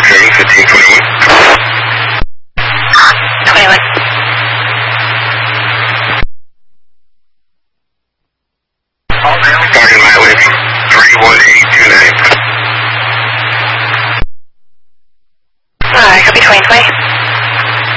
Train 1521. 21. Starting mileage 31829. Alright, copy 2020.